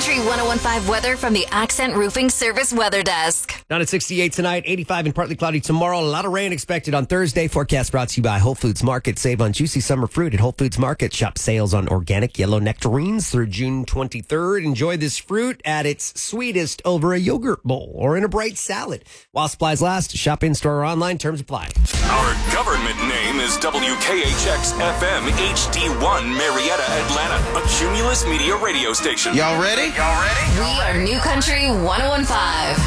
Country 1015 weather from the Accent Roofing Service Weather Desk. Down at 68 tonight, 85 and partly cloudy tomorrow. A lot of rain expected on Thursday. Forecast brought to you by Whole Foods Market. Save on juicy summer fruit at Whole Foods Market. Shop sales on organic yellow nectarines through June 23rd. Enjoy this fruit at its sweetest over a yogurt bowl or in a bright salad. While supplies last, shop in-store or online. Terms apply. Our government name is WKHX-FM HD1 Marietta, Atlanta, a Cumulus Media radio station. Y'all ready? We are New Country 1015.